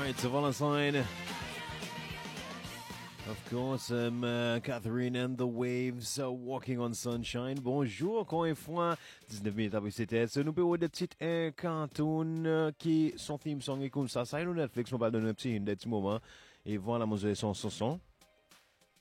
Alright, so Valentine. Of course, Catherine and the Waves, Walking on Sunshine. Bonjour, encore une fois. 19 minutes après c'était. Nous pouvons voir des petites cartoons qui sont theme song et comme ça. Ça, nous Netflix, on va donner un petit moment. Et voilà, mon son.